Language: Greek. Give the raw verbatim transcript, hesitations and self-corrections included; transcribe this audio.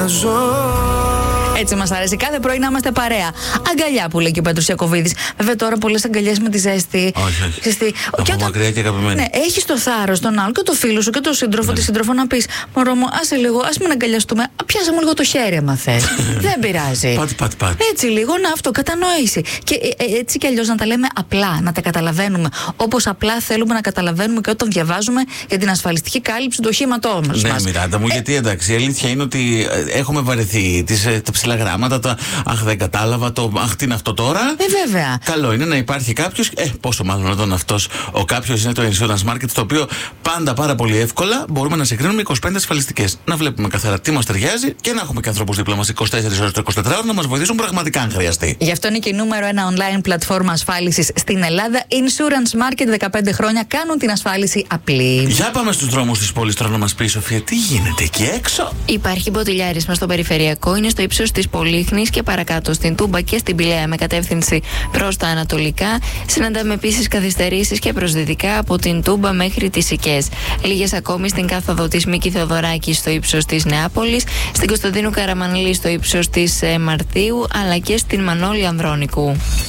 ζω. Έτσι μας αρέσει κάθε πρωί να είμαστε παρέα. Αγκαλιά που λέει και ο Πέτρος Ιακωβίδης. Βέβαια τώρα πολλές αγκαλιές με τη ζέστη. Όχι, όχι. Ζεστή. Από όταν... μακριά και αγαπημένη. Ναι, έχεις το θάρρος τον άλλο και το φίλο σου και τον σύντροφο, ναι. τη σύντροφο να πεις: μωρό μου, άσε λίγο, ας μην αγκαλιαστούμε. Πιάσε μου λίγο το χέρι, άμα θες. Δεν πειράζει. Πάτη, πάτη, πάτη. Έτσι λίγο να αυτοκατανόηση. Και ε, έτσι κι αλλιώς να τα λέμε απλά, να τα καταλαβαίνουμε. Όπως απλά θέλουμε να καταλαβαίνουμε και όταν διαβάζουμε για την ασφαλιστική κάλυψη του οχήματός μας. Ναι, Μιράντα μου, ε... γιατί εντάξει, η αλήθεια είναι ότι έχουμε βαρεθεί τις, τα ψηλά γράμματα, τα αχ, δεν κατάλαβα, το αχ, τι είναι αυτό τώρα. Ε, βέβαια. Καλό είναι να υπάρχει κάποιος, ε, πόσο μάλλον όταν αυτός ο κάποιος είναι το Insurance Market, το οποίο πάντα πάρα πολύ εύκολα μπορούμε να συγκρίνουμε είκοσι πέντε ασφαλιστικές. Να βλέπουμε καθαρά τι μας ταιριάζει και να έχουμε και ανθρώπους δίπλα μας είκοσι τέσσερις ώρες το εικοσιτετράωρο να μας βοηθήσουν πραγματικά αν χρειαστεί. Γι' αυτό είναι και νούμερο ένα online πλατφόρμα ασφάλισης στην Ελλάδα. Insurance Market, δεκαπέντε χρόνια κάνουν την ασφάλιση απλή. Για πάμε στους δρόμους της πόλης τώρα να μας πει, Σοφία, τι γίνεται εκεί έξω. Υπάρχει μποτιλιάρισμα στο περιφερειακό, είναι στο ύψος της Πολύχνης και παρακάτω στην Τούμπα και στην Πηλαία με κατεύθυνση προς τα ανατολικά. Συναντάμε επίσης καθυστερήσεις και προς δυτικά από την Τούμπα μέχρι τις Σικές. Λίγες ακόμη στην κάθοδο της Μίκη Θεοδωράκη στο ύψος της Νεάπολης, στην Κωνσταντίνου Καραμανλή στο ύψος της ε, Μαρτίου, αλλά και στην Μανώλη Ανδρώνικου.